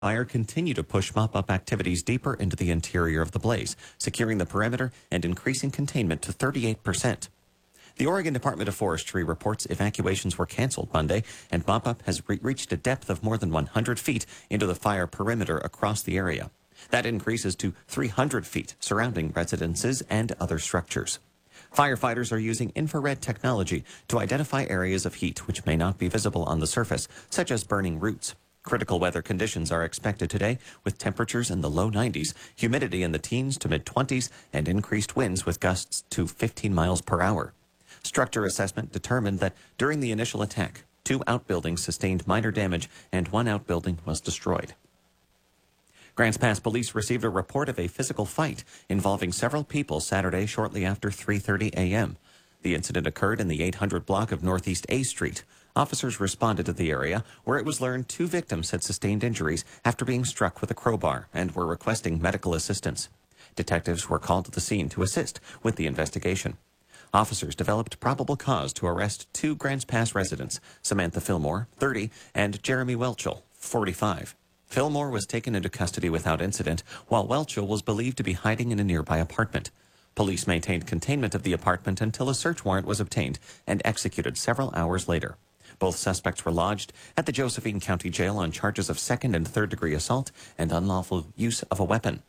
Fire continue to push mop-up activities deeper into the interior of the blaze, securing the perimeter and increasing containment to 38%. The Oregon Department of Forestry reports evacuations were canceled Monday, and mop-up has reached a depth of more than 100 feet into the fire perimeter across the area. That increases to 300 feet surrounding residences and other structures. Firefighters are using infrared technology to identify areas of heat which may not be visible on the surface, such as burning roots. Critical weather conditions are expected today, with temperatures in the low 90s, humidity in the teens to mid-20s, and increased winds with gusts to 15 miles per hour. Structure assessment determined that during the initial attack, 2 outbuildings sustained minor damage and 1 outbuilding was destroyed. Grants Pass police received a report of a physical fight involving several people Saturday shortly after 3:30 a.m. The incident occurred in the 800 block of Northeast A Street. Officers responded to the area, where it was learned 2 victims had sustained injuries after being struck with a crowbar and were requesting medical assistance. Detectives were called to the scene to assist with the investigation. Officers developed probable cause to arrest 2 Grants Pass residents, Samantha Fillmore, 30, and Jeremy Welchel, 45. Fillmore was taken into custody without incident, while Welchel was believed to be hiding in a nearby apartment. Police maintained containment of the apartment until a search warrant was obtained and executed several hours later. Both suspects were lodged at the Josephine County Jail on charges of 2nd and 3rd degree assault and unlawful use of a weapon.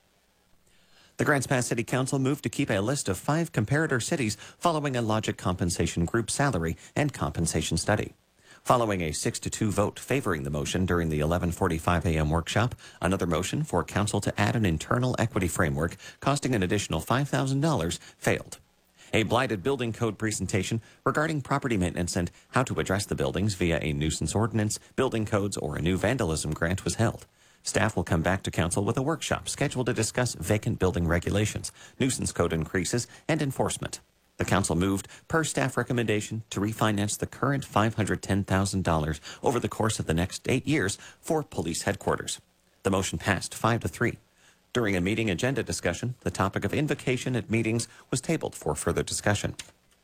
The Grants Pass City Council moved to keep a list of 5 comparator cities following a Logic Compensation Group salary and compensation study. Following a 6-2 vote favoring the motion during the 11:45 a.m. workshop, another motion for council to add an internal equity framework costing an additional $5,000 failed. A blighted building code presentation regarding property maintenance and how to address the buildings via a nuisance ordinance, building codes, or a new vandalism grant was held. Staff will come back to council with a workshop scheduled to discuss vacant building regulations, nuisance code increases, and enforcement. The council moved, per staff recommendation, to refinance the current $510,000 over the course of the next 8 years for police headquarters. The motion passed 5-3. During a meeting agenda discussion, the topic of invocation at meetings was tabled for further discussion.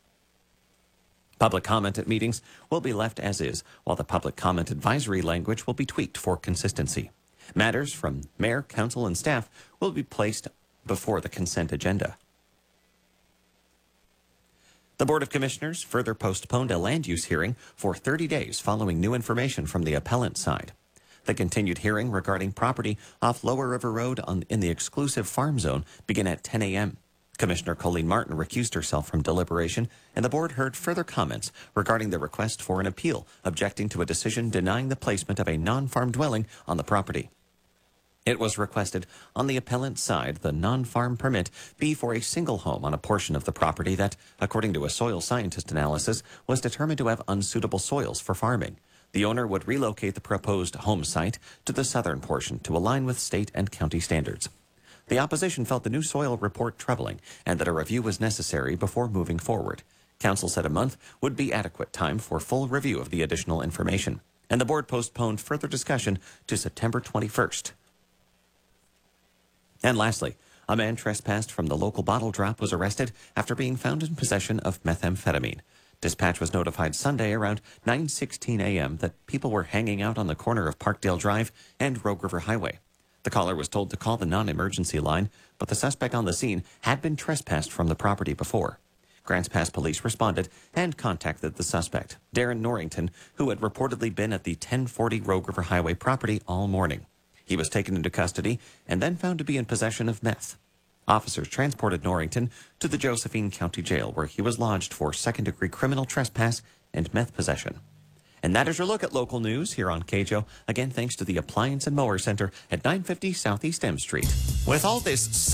Public comment at meetings will be left as is, while the public comment advisory language will be tweaked for consistency. Matters from mayor, council, and staff will be placed before the consent agenda. The Board of Commissioners further postponed a land use hearing for 30 days following new information from the appellant side. The continued hearing regarding property off Lower River Road in the exclusive farm zone began at 10 a.m. Commissioner Colleen Martin recused herself from deliberation, and the board heard further comments regarding the request for an appeal, objecting to a decision denying the placement of a non-farm dwelling on the property. It was requested on the appellant's side the non-farm permit be for a single home on a portion of the property that, according to a soil scientist analysis, was determined to have unsuitable soils for farming. The owner would relocate the proposed home site to the southern portion to align with state and county standards. The opposition felt the new soil report troubling and that a review was necessary before moving forward. Council said a month would be adequate time for full review of the additional information, and the board postponed further discussion to September 21st. And lastly, a man trespassed from the local bottle drop was arrested after being found in possession of methamphetamine. Dispatch was notified Sunday around 9:16 a.m. that people were hanging out on the corner of Parkdale Drive and Rogue River Highway. The caller was told to call the non-emergency line, but the suspect on the scene had been trespassed from the property before. Grants Pass police responded and contacted the suspect, Darren Norrington, who had reportedly been at the 1040 Rogue River Highway property all morning. He was taken into custody and then found to be in possession of meth. Officers transported Norrington to the Josephine County Jail, where he was lodged for second-degree criminal trespass and meth possession. And that is your look at local news here on KJO. Again, thanks to the Appliance and Mower Center at 950 Southeast M Street. With all this